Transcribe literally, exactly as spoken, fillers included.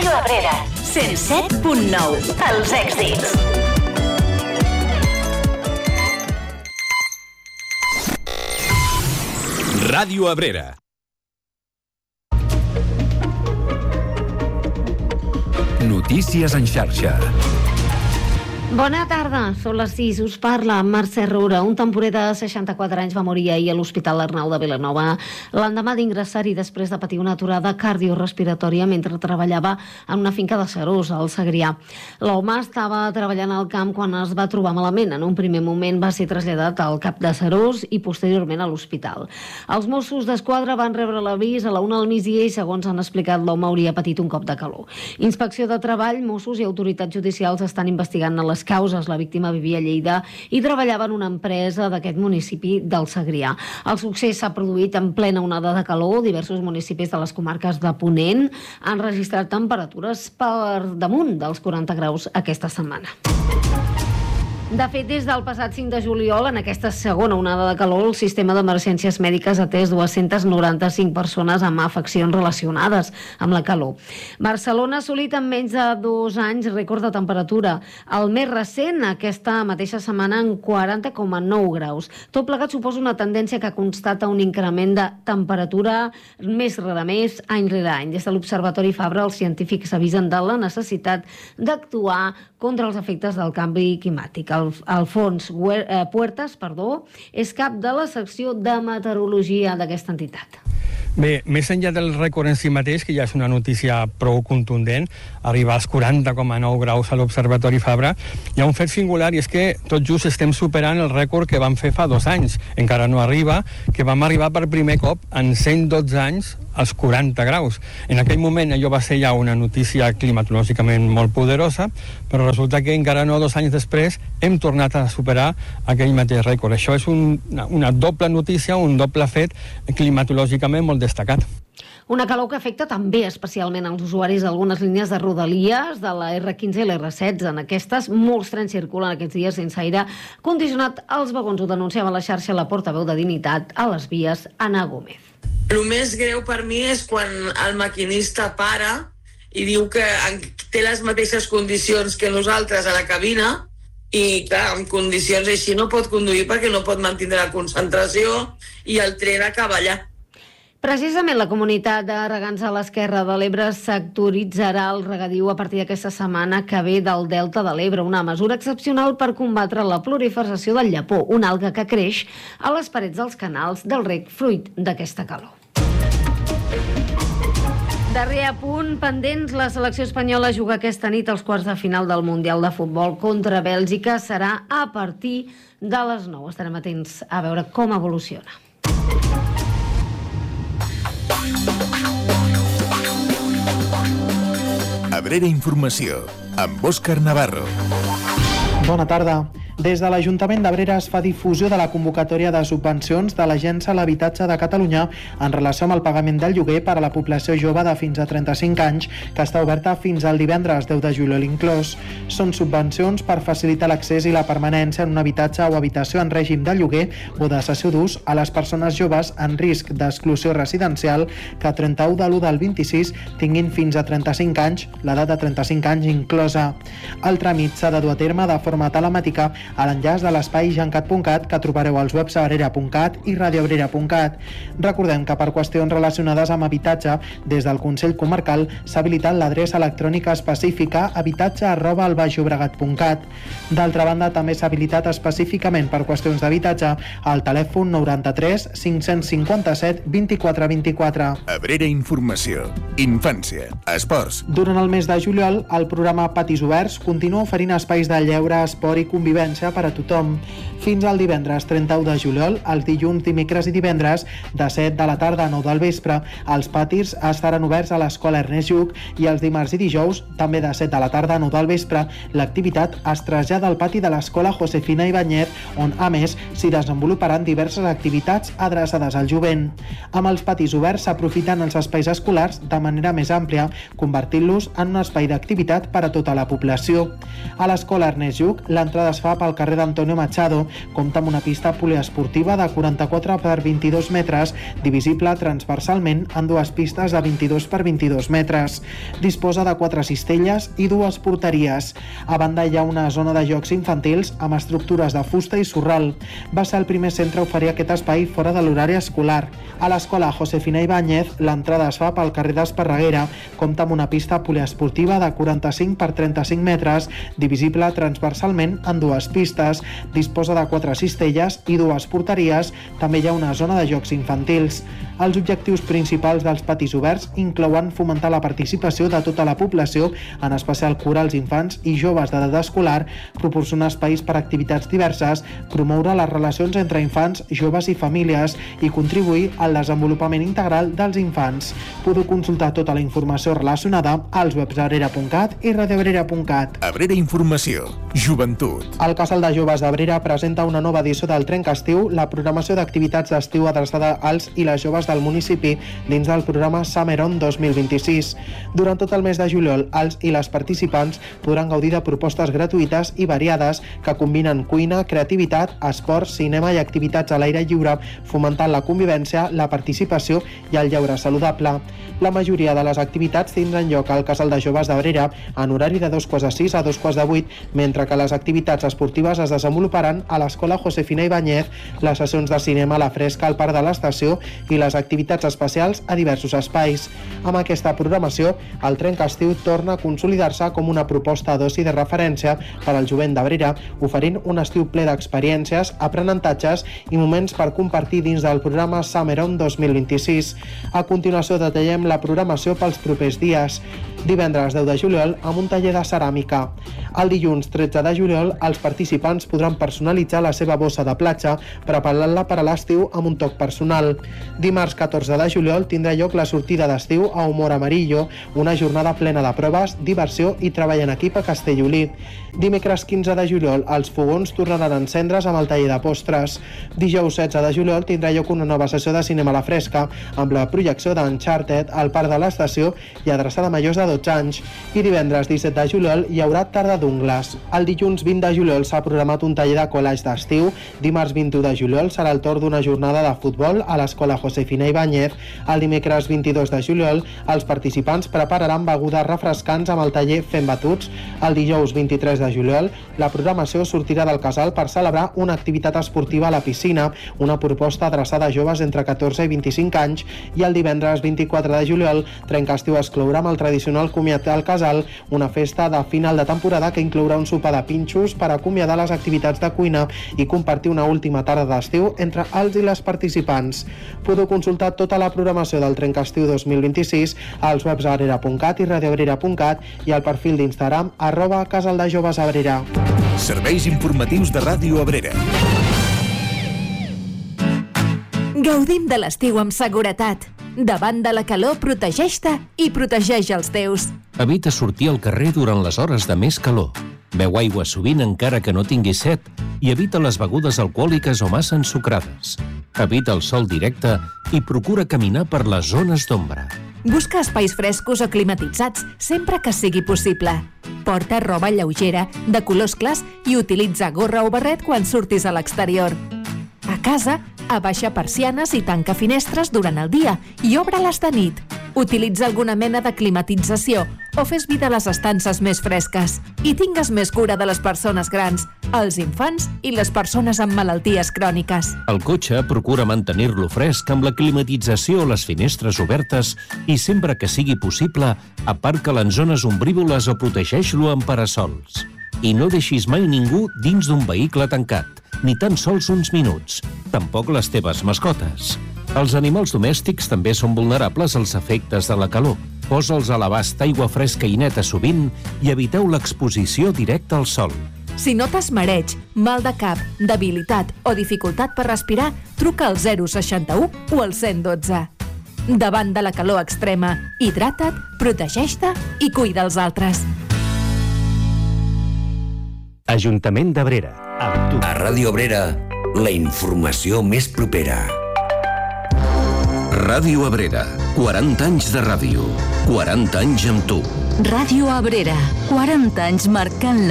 Ràdio Abrera, cent set punt nou. Els èxits. Ràdio Abrera. Notícies en xarxa. Bona tarda, són les sis, us parla Mercè Roura. Un temporer de seixanta-quatre anys va morir ahir a l'Hospital Arnau de Vilanova l'endemà d'ingressar-hi després de patir una aturada cardiorrespiratòria mentre treballava en una finca de Seròs, al Segrià. L'home estava treballant al camp quan es va trobar malament. En un primer moment va ser traslladat al cap de Seròs i posteriorment a l'hospital. Els Mossos d'Esquadra van rebre l'avís a la una del migdia i, segons han explicat, l'home hauria patit un cop de calor. Inspecció de Treball, Mossos i autoritats judicials estan investigant a les causes. La víctima vivia a Lleida i treballava en una empresa d'aquest municipi del Segrià. El succés s'ha produït en plena onada de calor. Diversos municipis de les comarques de Ponent han registrat temperatures per damunt dels quaranta graus aquesta setmana. De fet, des del passat cinc de juliol, en aquesta segona onada de calor, el sistema d'emergències mèdiques ha atès dues-centes noranta-cinc persones amb afeccions relacionades amb la calor. Barcelona ha assolit en menys de dos anys rècord de temperatura. El més recent, aquesta mateixa setmana, en quaranta coma nou graus. Tot plegat suposa una tendència que constata un increment de temperatura més rere més, any rere any. Des de l'Observatori Fabra, els científics avisen de la necessitat d'actuar contra els efectes del canvi climàtic. Alfons Puertas, perdó, és cap de la secció de meteorologia d'aquesta entitat. Bé, més enllà del rècord en si mateix, que ja és una notícia prou contundent, arribar als quaranta coma nou graus a l'Observatori Fabra, hi ha un fet singular, i és que tot just estem superant el rècord que vam fer fa dos anys. Encara no arriba, que vam arribar per primer cop en cent dotze anys als quaranta graus. En aquell moment allò va ser ja una notícia climatològicament molt poderosa, però resulta que encara no dos anys després hem tornat a superar aquell mateix rècord. Això és un, una, una doble notícia, un doble fet climatològicament molt destacat. Una calor que afecta també especialment als usuaris d'algunes línies de rodalies, de la erre quinze i l'erre setze. En aquestes, molts trens circulen aquests dies sense aire condicionat als vagons. Ho denunciava a la xarxa la portaveu de Dignitat a les vies, Anna Gómez. El més greu per mi és quan el maquinista para i diu que té les mateixes condicions que nosaltres a la cabina i, clar, en condicions així no pot conduir perquè no pot mantenir la concentració i el tren acaba allà. Precisament la comunitat de regants a l'esquerra de l'Ebre sectoritzarà el regadiu a partir d'aquesta setmana que ve del Delta de l'Ebre, una mesura excepcional per combatre la proliferació del llepó, una alga que creix a les parets dels canals del reg fruit d'aquesta calor. Darrer apunt, pendents, la selecció espanyola juga aquesta nit als quarts de final del Mundial de Futbol contra Bèlgica. Serà a partir de les nou. Estarem atents a veure com evoluciona. Abrera Informació, amb Òscar Navarro. Bona tarda. Des de l'Ajuntament d'Abrera es fa difusió de la convocatòria de subvencions de l'Agència a l'Habitatge de Catalunya en relació amb el pagament del lloguer per a la població jove de fins a trenta-cinc anys, que està oberta fins al divendres deu de juliol inclòs. Són subvencions per facilitar l'accés i la permanència en un habitatge o habitació en règim de lloguer o de cessió d'ús a les persones joves en risc d'exclusió residencial que a trenta-u de l'u del vint-i-sis tinguin fins a trenta-cinc anys, l'edat de trenta-cinc anys inclosa. El tràmit s'ha de dur a terme de forma telemàtica a l'enllaç de l'espai jancat punt cat que trobareu als webs abrera punt cat i radioabrera punt cat. Recordem que per qüestions relacionades amb habitatge, des del Consell Comarcal s'ha habilitat l'adreça electrònica específica habitatge arroba albaixllobregat punt cat. D'altra banda, també s'ha habilitat específicament per qüestions d'habitatge al telèfon noranta-tres cinc-cents cinquanta-set vint-i-quatre vint-i-quatre. Abrera Informació, infància, esports. Durant el mes de juliol, el programa Patis Oberts continua oferint espais de lleure, esport i convivència per a tothom. Fins al divendres trenta-u de juliol, els dilluns, dimecres i divendres, de set de la tarda a nou del vespre, els patis estaran oberts a l'Escola Ernest Lluch i els dimarts i dijous, també de set de la tarda a nou del vespre, l'activitat es trasllada al pati de l'Escola Josefina Ibáñez, on, a més, s'hi desenvoluparan diverses activitats adreçades al jovent. Amb els patis oberts s'aprofiten els espais escolars de manera més àmplia, convertint-los en un espai d'activitat per a tota la població. A l'Escola Ernest Lluch, l'entrada es fa pel carrer d'Antonio Machado. Compta amb una pista poliesportiva de quaranta-quatre per vint-i-dos metres, divisible transversalment en dues pistes de vint-i-dos per vint-i-dos metres. Disposa de quatre cistelles i dues porteries. A banda hi ha una zona de jocs infantils amb estructures de fusta i sorral. Va ser el primer centre a oferir aquest espai fora de l'horari escolar. A l'escola Josefina Ibáñez, l'entrada es fa pel carrer d'Esparreguera. Compta amb una pista poliesportiva de quaranta-cinc per trenta-cinc metres, divisible transversalment en dues pistes. Disposa de quatre cistelles i dues porteries. També hi ha una zona de jocs infantils. Els objectius principals dels patis oberts inclouen fomentar la participació de tota la població, en especial curar els infants i joves d'edat escolar, proporcionar espais per a activitats diverses, promoure les relacions entre infants, joves i famílies i contribuir al desenvolupament integral dels infants. Podeu consultar tota la informació relacionada als webs abrera punt cat i radioabrera punt cat. Abrera Informació. Joventut. El Casal de Joves d'Abrera presenta una nova edició del Trenca Estiu, la programació d'activitats d'estiu adreçada als i les joves del municipi dins del programa Summer On dos mil vint-i-sis. Durant tot el mes de juliol, els i les participants podran gaudir de propostes gratuïtes i variades que combinen cuina, creativitat, esport, cinema i activitats a l'aire lliure, fomentant la convivència, la participació i el lleure saludable. La majoria de les activitats tindran lloc al Casal de Joves d'Abrera en horari de dos quarts de sis a dos quarts de vuit, mentre que les activitats esportives es desenvoluparan a l'escola Josefina Ibáñez, les sessions de cinema a la fresca al Parc de l'Estació i les activitats especials a diversos espais. Amb aquesta programació, el Trenca Estiu torna a consolidar-se com una proposta d'oci de referència per al jovent d'Abrera, oferint un estiu ple d'experiències, aprenentatges i moments per compartir dins del programa Summer On dos mil vint-i-sis. A continuació detallem la programació pels propers dies. Divendres deu de juliol, amb un taller de ceràmica. El dilluns tretze de juliol, els participants podran personalitzar la seva bossa de platja, preparant-la per a l'estiu amb un toc personal. Dimarts catorze de juliol tindrà lloc la sortida d'estiu a Humor Amarillo, una jornada plena de proves, diversió i treball en equip a Castellolí. Dimecres quinze de juliol, els fogons tornaran a encendre's amb el taller de postres. Dijous setze de juliol tindrà lloc una nova sessió de cinema a la fresca, amb la projecció d'Uncharted al Parc de l'Estació i adreçada a majors de dotze anys. I divendres disset de juliol hi haurà tarda d'ungles. El dilluns vint de juliol s'ha programat un taller de collage d'estiu. Dimarts vint-i-u de juliol serà el torn d'una jornada de futbol a l'escola Josefina Ibáñez. El dimecres vint-i-dos de juliol els participants prepararan begudes refrescants amb el taller Fem Batuts. El dijous vint-i-tres de juliol la programació sortirà del casal per celebrar una activitat esportiva a la piscina, una proposta adreçada a joves entre catorze i vint-i-cinc anys, i el divendres vint-i-quatre de juliol Trenca Estiu es clourà amb el tradicional comiat al casal, una festa de final de temporada que inclourà un sopar de pinxos per acomiadar les activitats de cuina i compartir una última tarda d'estiu entre els i les participants. Podeu consultar tota la programació del Trenca Estiu dos mil vint-i-sis als webs abrera punt cat i radioabrera punt cat i al perfil d'Instagram arroba Casal de Joves Abrera. Serveis informatius de Ràdio Abrera. Gaudim de l'estiu amb seguretat. Davant de la calor, protegeix-te i protegeix els teus. Evita sortir al carrer durant les hores de més calor. Beu aigua sovint encara que no tinguis set i evita les begudes alcohòliques o massa ensucrades. Evita el sol directe i procura caminar per les zones d'ombra. Busca espais frescos o climatitzats sempre que sigui possible. Porta roba lleugera, de colors clars i utilitza gorra o barret quan surtis a l'exterior. A casa, abaixa persianes i tanca finestres durant el dia i obre-les de nit. Utilitza alguna mena de climatització o fes vida a les estances més fresques. I tingues més cura de les persones grans, els infants i les persones amb malalties cròniques. El cotxe procura mantenir-lo fresc amb la climatització o les finestres obertes i sempre que sigui possible, aparca-lo en zones ombrívoles o protegeix-lo amb parasols. I no deixis mai ningú dins d'un vehicle tancat, ni tan sols uns minuts, tampoc les teves mascotes. Els animals domèstics també són vulnerables als efectes de la calor. Posa'ls a l'abast aigua fresca i neta sovint i eviteu l'exposició directa al sol. Si notes mareig, mal de cap, debilitat o dificultat per respirar, truca al zero seixanta-u o al cent dotze. Davant de la calor extrema, hidrata't, protegeix-te i cuida els altres. Ajuntament d'Abrera. Amb tu. A Ràdio Abrera, la informació més propera. Ràdio Abrera, quaranta anys de ràdio, quaranta anys amb tu. Ràdio Abrera, quaranta anys marcant la